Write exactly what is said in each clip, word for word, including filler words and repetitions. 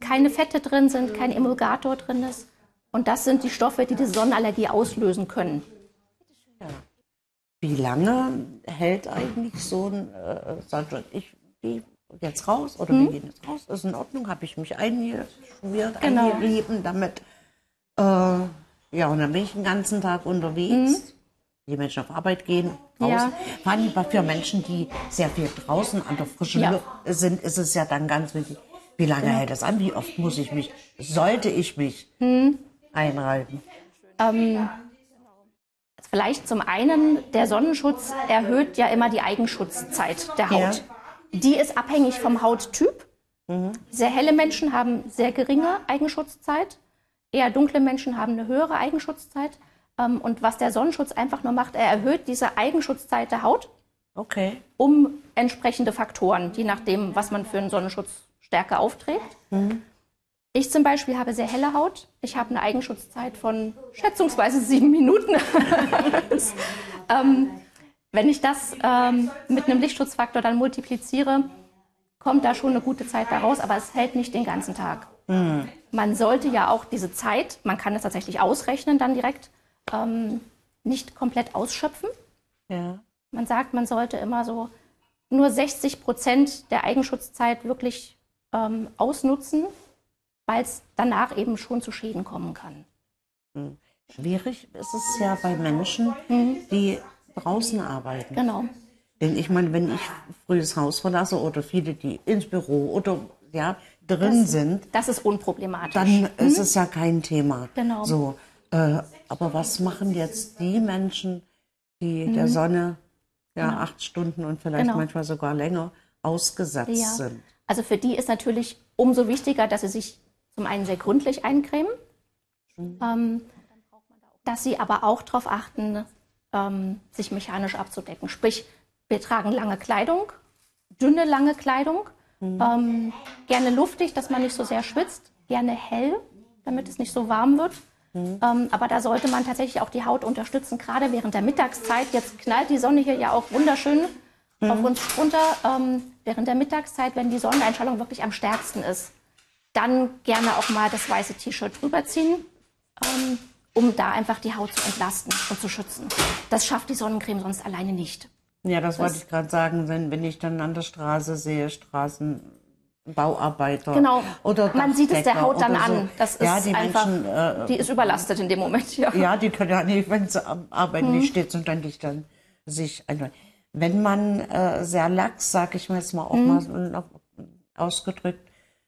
keine Fette drin sind, kein Emulgator drin ist. Und das sind die Stoffe, die die Sonnenallergie auslösen können. Ja. Wie lange hält eigentlich so ein äh, Sonnenschutz? Ich gehe jetzt raus oder hm? wir gehen jetzt raus, ist in Ordnung, habe ich mich eingeschmiert, genau. eingerieben damit. Äh, ja, und dann bin ich den ganzen Tag unterwegs. Hm? Die Menschen auf Arbeit gehen, raus. Ja. Vor allem für Menschen, die sehr viel draußen an der frischen ja. Luft sind, ist es ja dann ganz wichtig, wie lange genau. hält das an, wie oft muss ich mich, sollte ich mich hm? einreiben? Ähm, vielleicht zum einen, der Sonnenschutz erhöht ja immer die Eigenschutzzeit der Haut. Ja. Die ist abhängig vom Hauttyp. Mhm. Sehr helle Menschen haben sehr geringe Eigenschutzzeit. Eher dunkle Menschen haben eine höhere Eigenschutzzeit. Und was der Sonnenschutz einfach nur macht, er erhöht diese Eigenschutzzeit der Haut okay. um entsprechende Faktoren, je nachdem, was man für einen Sonnenschutz stärker aufträgt. Mhm. Ich zum Beispiel habe sehr helle Haut. Ich habe eine Eigenschutzzeit von schätzungsweise sieben Minuten. das, ähm, wenn ich das ähm, mit einem Lichtschutzfaktor dann multipliziere, kommt da schon eine gute Zeit bei raus, aber es hält nicht den ganzen Tag. Mhm. Man sollte ja auch diese Zeit, man kann es tatsächlich ausrechnen dann direkt, ähm, nicht komplett ausschöpfen. Ja. Man sagt, man sollte immer so nur sechzig Prozent der Eigenschutzzeit wirklich ähm, ausnutzen, weil es danach eben schon zu Schäden kommen kann. Mhm. Schwierig ist es ja bei Menschen, mhm. die draußen arbeiten. Genau. Denn ich meine, wenn ich früh das Haus verlasse oder viele, die ins Büro oder ja, drin das, sind, das ist unproblematisch. Dann mhm. ist es ja kein Thema. Genau. So, äh, aber was machen jetzt die Menschen, die mhm. der Sonne ja, genau. acht Stunden und vielleicht genau. manchmal sogar länger ausgesetzt ja. sind? Also für die ist natürlich umso wichtiger, dass sie sich zum einen sehr gründlich eincremen, mhm. ähm, dass sie aber auch darauf achten, ähm, sich mechanisch abzudecken. Sprich, wir tragen lange Kleidung, dünne, lange Kleidung, mhm. ähm, gerne luftig, dass man nicht so sehr schwitzt, gerne hell, damit es nicht so warm wird. Mhm. Ähm, aber da sollte man tatsächlich auch die Haut unterstützen, gerade während der Mittagszeit. Jetzt knallt die Sonne hier ja auch wunderschön mhm. auf uns runter. Ähm, während der Mittagszeit, wenn die Sonneneinstrahlung wirklich am stärksten ist, dann gerne auch mal das weiße T-Shirt drüber ziehen, ähm, um da einfach die Haut zu entlasten und zu schützen. Das schafft die Sonnencreme sonst alleine nicht. Ja, das, das wollte ich gerade sagen, wenn, wenn ich dann an der Straße sehe, Straßenbauarbeiter. Genau, oder man sieht es der Haut dann so. an. Das ist ja, die einfach, Menschen, äh, die ist überlastet in dem Moment. Ja, ja die können ja nicht, wenn sie am Arbeiten hm. nicht steht und dann nicht dann sich einfach. Wenn man äh, sehr lax, sage ich mir jetzt mal auch hm. mal ausgedrückt,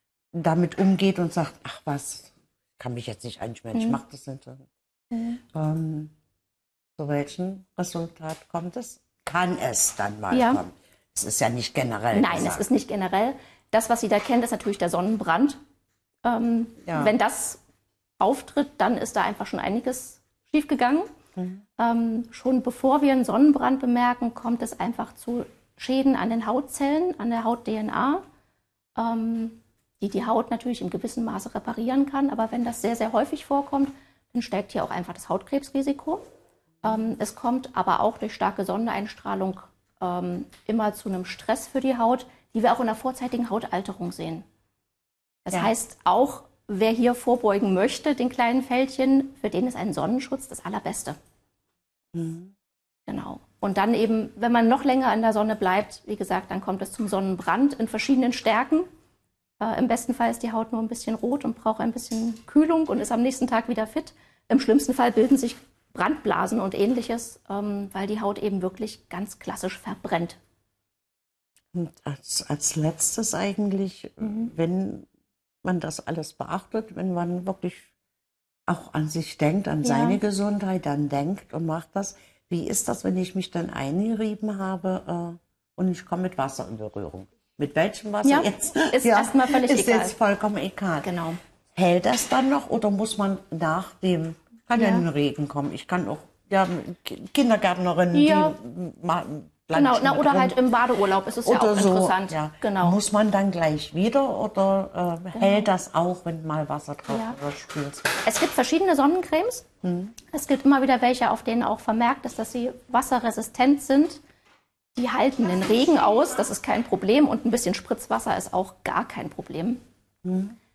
damit umgeht und sagt, ach was, kann mich jetzt nicht einschmieren, hm. ich mache das nicht. Hm. Ähm, zu welchem Resultat kommt es? Kann es dann mal ja. kommen? Es ist ja nicht generell. Nein, gesagt. es ist nicht generell. Das, was Sie da kennen, ist natürlich der Sonnenbrand. Ähm, ja. Wenn das auftritt, dann ist da einfach schon einiges schiefgegangen. Mhm. Ähm, schon bevor wir einen Sonnenbrand bemerken, kommt es einfach zu Schäden an den Hautzellen, an der Haut-D N A, ähm, die die Haut natürlich in gewissem Maße reparieren kann. Aber wenn das sehr, sehr häufig vorkommt, dann steigt hier auch einfach das Hautkrebsrisiko. Ähm, es kommt aber auch durch starke Sonneneinstrahlung ähm, immer zu einem Stress für die Haut, die wir auch in der vorzeitigen Hautalterung sehen. Das ja. heißt, auch wer hier vorbeugen möchte, den kleinen Fältchen, für den ist ein Sonnenschutz das Allerbeste. Mhm. Genau. Und dann eben, wenn man noch länger in der Sonne bleibt, wie gesagt, dann kommt es zum Sonnenbrand in verschiedenen Stärken. Äh, Im besten Fall ist die Haut nur ein bisschen rot und braucht ein bisschen Kühlung und ist am nächsten Tag wieder fit. Im schlimmsten Fall bilden sich Brandblasen und Ähnliches, ähm, weil die Haut eben wirklich ganz klassisch verbrennt. Und als, als letztes eigentlich, mhm. wenn man das alles beachtet, wenn man wirklich auch an sich denkt, an ja. seine Gesundheit, dann denkt und macht das. Wie ist das, wenn ich mich dann eingerieben habe äh, und ich komme mit Wasser in Berührung? Mit welchem Wasser ja, jetzt? Ist ja, erstmal völlig ist egal. Ist jetzt vollkommen egal. Genau. Hält das dann noch oder muss man nach dem, kann ja in den Regen kommen? Ich kann auch, ja, Kindergärtnerinnen, ja. die machen. Genau, na, oder halt im Badeurlaub ist es ja auch so, interessant. Ja. Genau. Muss man dann gleich wieder oder äh, genau. hält das auch, wenn mal Wasser drauf ja. oder spült? Es gibt verschiedene Sonnencremes. Hm. Es gibt immer wieder welche, auf denen auch vermerkt ist, dass sie wasserresistent sind. Die halten den Regen aus, das ist kein Problem. Und ein bisschen Spritzwasser ist auch gar kein Problem. Hm.